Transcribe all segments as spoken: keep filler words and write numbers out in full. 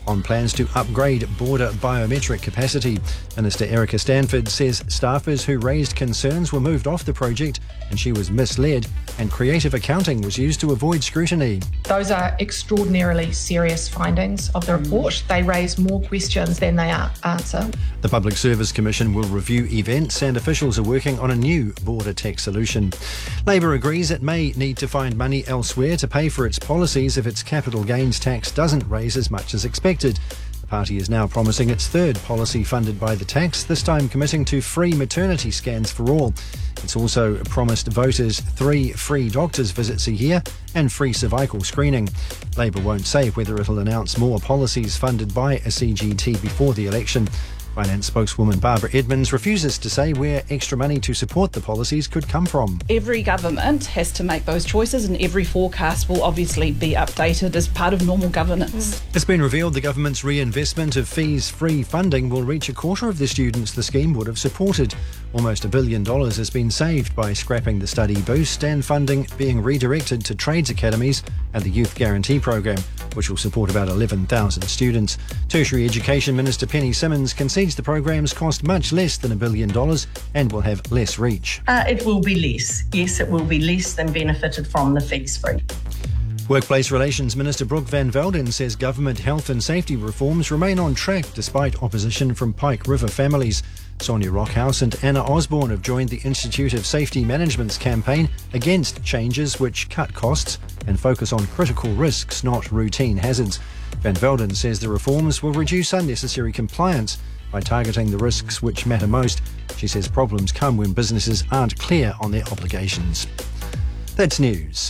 on plans to upgrade border biometric capacity. Minister Erica Stanford says staffers who raised concerns were moved off the project and she was misled, and creative accounting was used to avoid scrutiny. Those are extraordinarily serious findings of the report. They raise more questions than they answer. The Public Service Commission will review events, and officials are working on a new border tax solution. Labor agrees it may need to find money elsewhere to pay for its policies if its capital gains tax doesn't raise as much as expected. The party is now promising its third policy funded by the tax, this time committing to free maternity scans for all. It's also promised voters three free doctors' visits a year and free cervical screening. Labor won't say whether it'll announce more policies funded by a C G T before the election. Finance spokeswoman Barbara Edmonds refuses to say where extra money to support the policies could come from. Every government has to make those choices, and every forecast will obviously be updated as part of normal governance. It's been revealed the government's reinvestment of fees-free funding will reach a quarter of the students the scheme would have supported. Almost a billion dollars has been saved by scrapping the study boost and funding being redirected to trades academies and the Youth Guarantee Program, which will support about eleven thousand students. Tertiary Education Minister Penny Simmons concedes the programs cost much less than a billion dollars and will have less reach. Uh, it will be less. Yes, it will be less than benefited from the fees free. Workplace Relations Minister Brooke Van Velden says government health and safety reforms remain on track despite opposition from Pike River families. Sonia Rockhouse and Anna Osborne have joined the Institute of Safety Management's campaign against changes which cut costs and focus on critical risks, not routine hazards. Van Velden says the reforms will reduce unnecessary compliance by targeting the risks which matter most. She says problems come when businesses aren't clear on their obligations. That's news.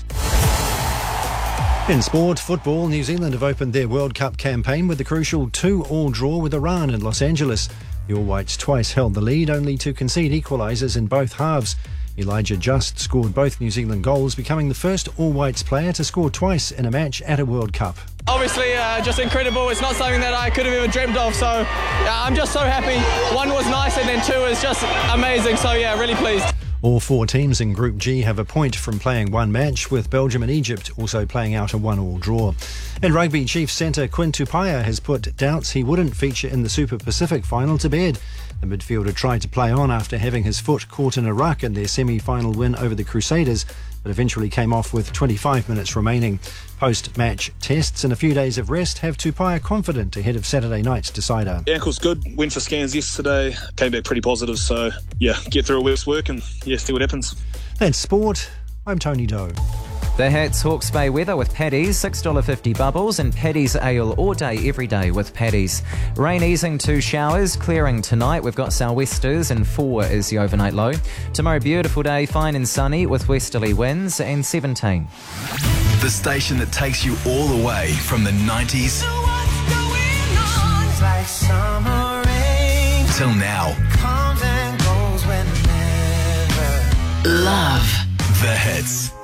In sport, football, New Zealand have opened their World Cup campaign with the crucial two-all draw with Iran in Los Angeles. The All Whites twice held the lead, only to concede equalisers in both halves. Elijah Just scored both New Zealand goals, becoming the first All Whites player to score twice in a match at a World Cup. Obviously, uh, just incredible. It's not something that I could have ever dreamt of, so yeah, I'm just so happy. One was nice and then two is just amazing, so yeah, really pleased. All four teams in Group G have a point from playing one match, with Belgium and Egypt also playing out a one-all draw. In rugby, Chiefs centre Quinn Tupaia has put doubts he wouldn't feature in the Super Pacific final to bed. The midfielder tried to play on after having his foot caught in a ruck in their semi-final win over the Crusaders, but eventually came off with twenty-five minutes remaining. Post-match tests and a few days of rest have Tupaia confident ahead of Saturday night's decider. The ankle's good. Went for scans yesterday. Came back pretty positive. So, yeah, get through a week's work and, yeah, see what happens. That's sport. I'm Tony Doe. The Hats Hawke's Bay weather with Paddy's, six dollars fifty bubbles, and Paddy's ale all day, every day with Paddy's. Rain easing to showers, clearing tonight. We've got sou'westers and four is the overnight low. Tomorrow, beautiful day, fine and sunny with westerly winds and seventeen. The station that takes you all the way from the nineties like summer rain till now. Comes and goes whenever. Love the hits.